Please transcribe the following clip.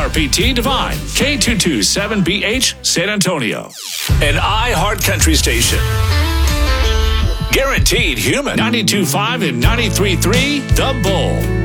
KRPT Divine, K227BH San Antonio. An iHeart Country station. Guaranteed human. 92.5 and 93.3 The Bull.